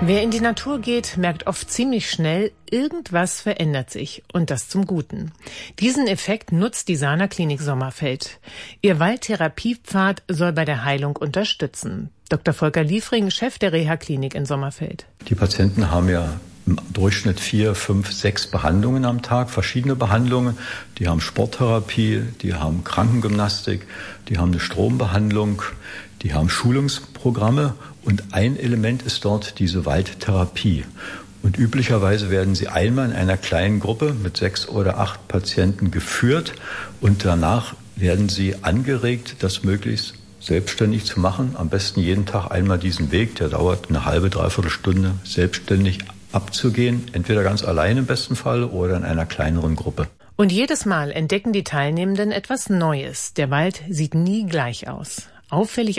Wer in die Natur geht, merkt oft ziemlich schnell, irgendwas verändert sich und das zum Guten. Diesen Effekt nutzt die Sana Klinik Sommerfeld. Ihr Waldtherapiepfad soll bei der Heilung unterstützen. Dr. Volker Liefring, Chef der Reha-Klinik in Sommerfeld. Die Patienten haben ja im Durchschnitt 4, 5, 6 Behandlungen am Tag, verschiedene Behandlungen. Die haben Sporttherapie, die haben Krankengymnastik, die haben eine Strombehandlung, die haben Schulungsprogramme und ein Element ist dort diese Waldtherapie. Und üblicherweise werden sie einmal in einer kleinen Gruppe mit 6 oder 8 Patienten geführt und danach werden sie angeregt, das möglichst selbstständig zu machen. Am besten jeden Tag einmal diesen Weg, der dauert eine halbe, dreiviertel Stunde, selbstständig abzugehen, entweder ganz allein im besten Fall oder in einer kleineren Gruppe. Und jedes Mal entdecken die Teilnehmenden etwas Neues. Der Wald sieht nie gleich aus. Auffällig